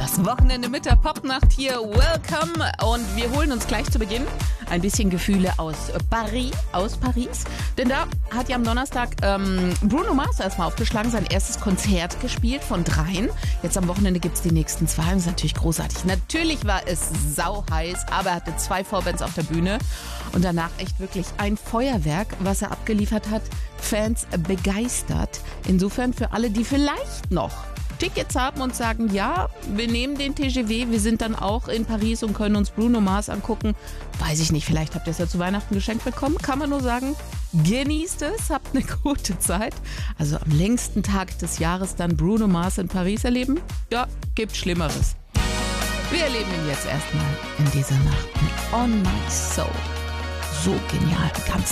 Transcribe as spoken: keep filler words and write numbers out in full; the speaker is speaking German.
Das Wochenende mit der Popnacht hier. Welcome. Und wir holen uns gleich zu Beginn ein bisschen Gefühle aus Paris, aus Paris. Denn da hat ja am Donnerstag ähm, Bruno Mars erstmal aufgeschlagen, sein erstes Konzert gespielt von dreien. Jetzt am Wochenende gibt es die nächsten zwei. Das ist natürlich großartig. Natürlich war es sauheiß, aber er hatte zwei Vorbands auf der Bühne. Und danach echt wirklich ein Feuerwerk, was er abgeliefert hat. Fans begeistert. Insofern für alle, die vielleicht noch Tickets haben und sagen, ja, wir nehmen den T G V, wir sind dann auch in Paris und können uns Bruno Mars angucken. Weiß ich nicht, vielleicht habt ihr es ja zu Weihnachten geschenkt bekommen. Kann man nur sagen, genießt es, habt eine gute Zeit. Also am längsten Tag des Jahres dann Bruno Mars in Paris erleben? Ja, gibt Schlimmeres. Wir erleben ihn jetzt erstmal in dieser Nacht mit On My Soul. So genial, ganz